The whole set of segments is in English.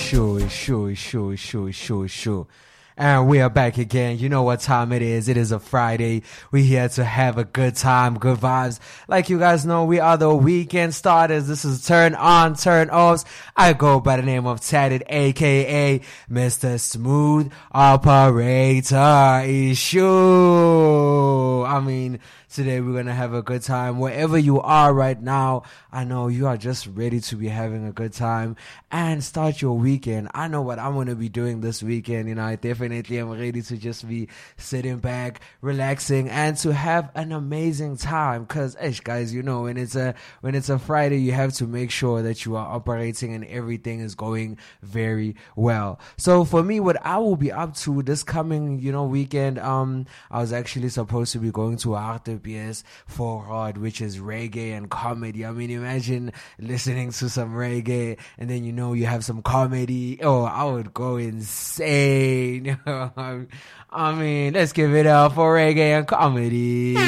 Sure. And we are back again. You know what time it is. It is a Friday. We're here to have a good time, good vibes. Like you guys know, we are the weekend starters. This is Turn On, Turn Offs. I go by the name of Tatted, aka Mr. Smooth Operator Issue. I mean, today we're gonna have a good time. Wherever you are right now, I know you are just ready to be having a good time and start your weekend. I know what I'm gonna be doing this weekend. You know, I definitely am ready to just be sitting back, relaxing, and to have an amazing time. Cause, guys, you know, when it's a Friday, you have to make sure that you are operating and everything is going very well. So for me, what I will be up to this coming, weekend, I was actually supposed to be going to RTBS for Rod, which is reggae and comedy. I mean, imagine listening to some reggae and then you have some comedy. Oh, I would go insane. I mean, let's give it up for reggae and comedy.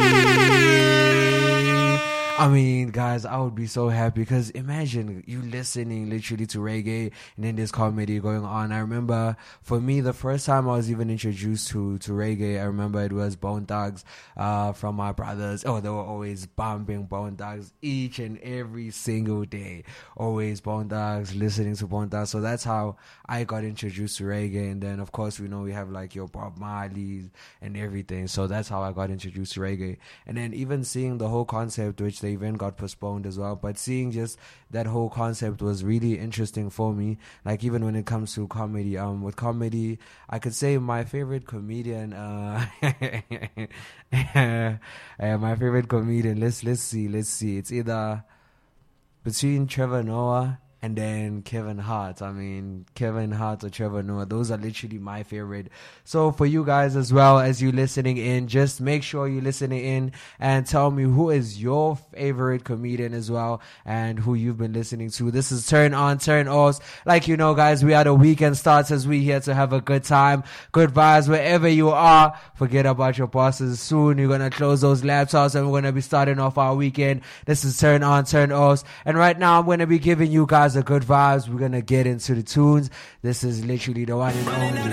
I mean, guys, I would be so happy because imagine you listening literally to reggae and then there's comedy going on. I remember for me, the first time I was even introduced to reggae, I remember it was Bone Thugs from my brothers. Oh, they were always bumping Bone Thugs each and every single day. Always Bone Thugs, listening to Bone Thugs. So that's how I got introduced to reggae. And then, of course, we have like your Bob Marley's and everything. So that's how I got introduced to reggae. And then even seeing the whole concept, which the event got postponed as well, but seeing just that whole concept was really interesting for me. Like even when it comes to comedy, with comedy, I could say my favorite comedian, my favorite comedian. Let's see. It's either between Trevor Noah and then Kevin Hart. I mean, Kevin Hart or Trevor Noah, those are literally my favorite. So for you guys as well, as you listening in, just make sure you're listening in and tell me who is your favorite comedian as well and who you've been listening to. This is Turn On, Turn Offs. Like guys, we are the weekend starters. We here to have a good time, good vibes wherever you are. Forget about your bosses. Soon you're gonna close those laptops and we're gonna be starting off our weekend. This is Turn On, Turn Offs. And right now I'm gonna be giving you guys a good vibes. We're gonna get into the tunes. This is literally the one and only